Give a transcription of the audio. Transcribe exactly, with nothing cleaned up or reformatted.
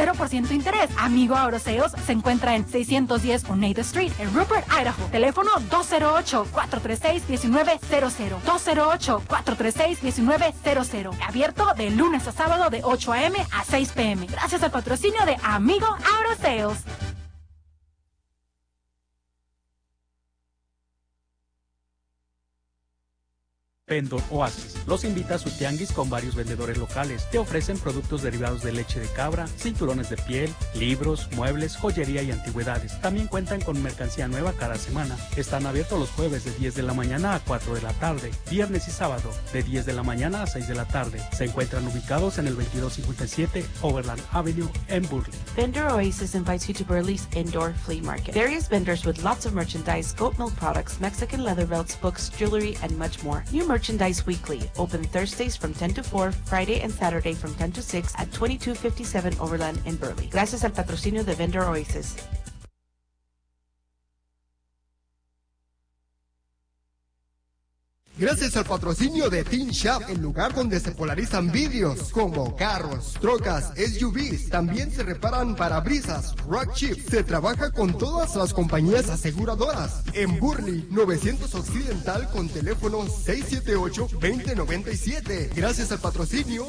cero por ciento interés. Amigo Auroseos se encuentra en seiscientos diez Oneida Street, en Rupert, Idaho. Teléfono dos cero ocho, cuatro tres seis, uno nueve cero cero. dos cero ocho, cuatro tres seis, uno nueve cero cero. Abierto de lunes a sábado de ocho a eme a seis pe eme. Gracias al patrocinio de Amigo Auroseos. Vendor Oasis los invita a su tianguis con varios vendedores locales. Te ofrecen productos derivados de leche de cabra, cinturones de piel, libros, muebles, joyería y antigüedades. También cuentan con mercancía nueva cada semana. Están abiertos los jueves de diez de la mañana a cuatro de la tarde, viernes y sábado de diez de la mañana a seis de la tarde. Se encuentran ubicados en el veintidós cincuenta y siete Overland Avenue en Burley. Vendor Oasis invites you to Burley's Indoor Flea Market. Various vendors with lots of merchandise, goat milk products, Mexican leather belts, books, jewelry, and much more. New merchandise weekly. Open Thursdays from ten to four, Friday and Saturday from ten to six at twenty-two fifty-seven Overland in Burley. Gracias al patrocinio de Vendor Oasis. Gracias al patrocinio de Teen Shop, el lugar donde se polarizan vidrios como carros, trocas, S U Vs. También se reparan parabrisas, rock chips. Se trabaja con todas las compañías aseguradoras. En Burley, novecientos Occidental con teléfono seis siete ocho, dos cero nueve siete. Gracias al patrocinio